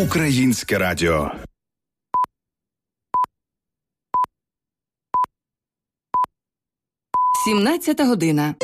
Українське радіо. Сімнадцята година.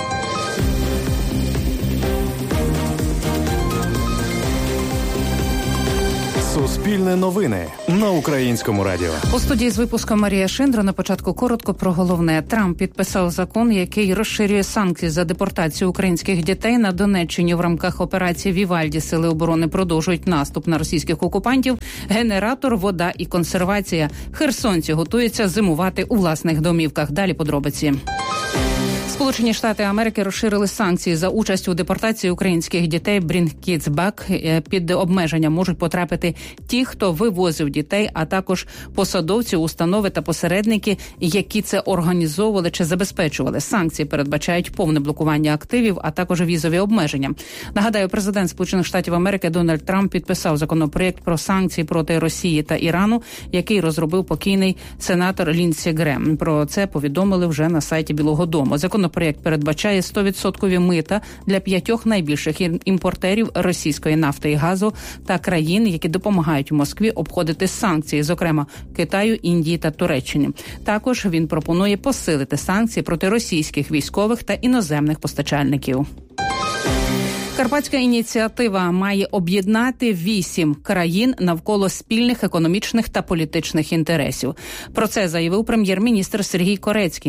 Суспільне новини на Українському радіо. У студії з випуском Марія Шиндро. На початку коротко про головне. Трамп підписав закон, який розширює санкції за депортацію українських дітей. На Донеччині в рамках операції «Вівальді» сили оборони продовжують наступ на російських окупантів. Генератор, вода і консервація. Херсонці готуються зимувати у власних домівках. Далі подробиці. Сполучені Штати Америки розширили санкції за участь у депортації українських дітей Bring Kids Back. Під обмеження можуть потрапити ті, хто вивозив дітей, а також посадовці, установи та посередники, які це організовували чи забезпечували. Санкції передбачають повне блокування активів, а також візові обмеження. Нагадаю, президент Сполучених Штатів Америки Дональд Трамп підписав законопроєкт про санкції проти Росії та Ірану, який розробив покійний сенатор Ліндсі Грем. Про це повідомили вже на сайті Білого дому. Законопроєкт передбачає 100% мита для 5 найбільших імпортерів російської нафти і газу та країн, які допомагають Москві обходити санкції, зокрема Китаю, Індії та Туреччини. Також він пропонує посилити санкції проти російських військових та іноземних постачальників. Карпатська ініціатива має об'єднати 8 країн навколо спільних економічних та політичних інтересів. Про це заявив прем'єр-міністр Сергій Корецький